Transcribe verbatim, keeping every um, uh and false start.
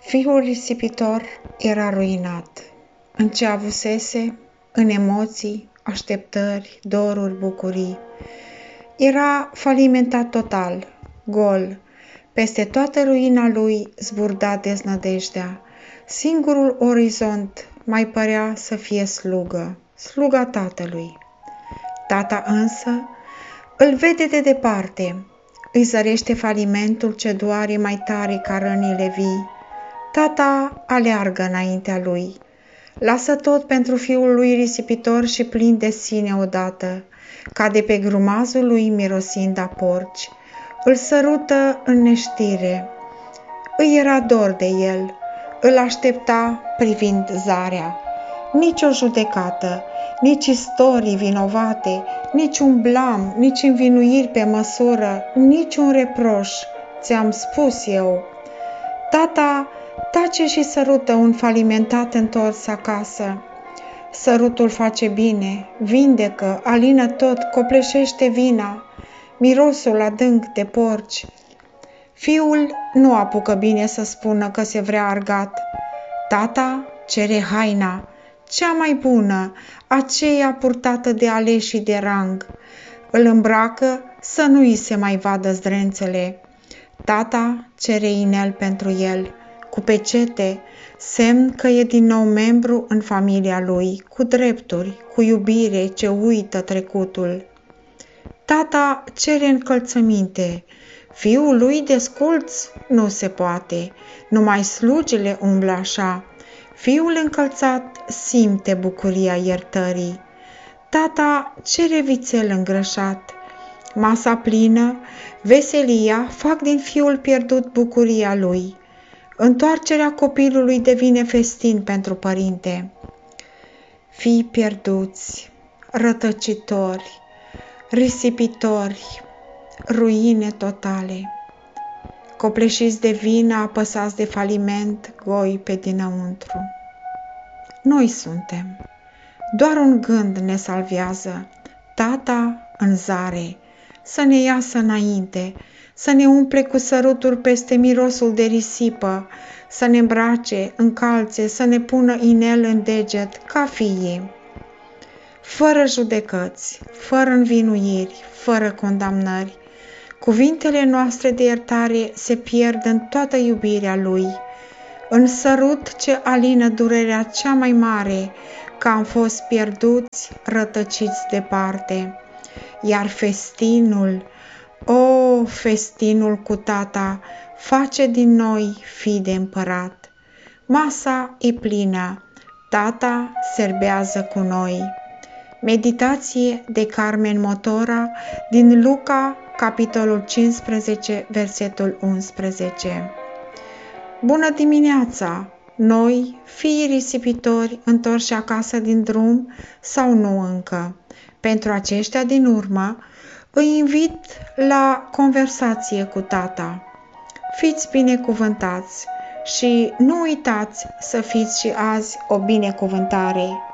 Fiul risipitor era ruinat în ce avusese, în emoții, așteptări, doruri, bucurii. Era falimentat total, gol. Peste toată ruina lui zburda deznădejdea. Singurul orizont mai părea să fie slugă, sluga tatălui. Tata însă îl vede de departe, îi zărește falimentul ce doare mai tare ca rănile vii. Tata aleargă înaintea lui, lasă tot pentru fiul lui risipitor și plin de sine odată, cade pe grumazul lui mirosind a porci, îl sărută în neștire. Îi era dor de el, îl aștepta privind zarea. Nici o judecată, nici istorii vinovate, nici un blam, nici învinuiri pe măsură, nici un reproș, ți-am spus eu. Tata tace și sărută un falimentat întors acasă. Sărutul face bine, vindecă, alină tot, copleșește vina, mirosul adânc de porci. Fiul nu apucă bine să spună că se vrea argat. Tata cere haina, cea mai bună, aceea purtată de aleșii de rang. Îl îmbracă să nu îi se mai vadă zdrențele. Tata cere inel pentru el, cu pecete, semn că e din nou membru în familia lui, cu drepturi, cu iubire ce uită trecutul. Tata cere încălțăminte, fiul lui desculț nu se poate, numai slugile umblă așa. Fiul încălțat simte bucuria iertării. Tata cere vițel îngrășat. Masa plină, veselia fac din fiul pierdut bucuria lui. Întoarcerea copilului devine festin pentru părinte. Fii pierduți, rătăcitori, risipitori, ruine totale, copleșiți de vină, apăsați de faliment, goi pe dinăuntru. Noi suntem. Doar un gând ne salvează, tata în zare, să ne iasă înainte, să ne umple cu săruturi peste mirosul de risipă, să ne îmbrace, încalțe, să ne pună inel în deget, ca fiii. Fără judecăți, fără învinuiri, fără condamnări, cuvintele noastre de iertare se pierd în toată iubirea lui, în sărut ce alină durerea cea mai mare, că am fost pierduți, rătăciți departe. Iar festinul, o, festinul cu tata, face din noi fii de împărat. Masa e plină, tata serbează cu noi. Meditație de Carmen Motora din Luca, capitolul cincisprezece, versetul unsprezece. Bună dimineața! Noi, fiii risipitori, întorși acasă din drum sau nu încă? Pentru aceștia din urmă, îi invit la conversație cu tata. Fiți binecuvântați și nu uitați să fiți și azi o binecuvântare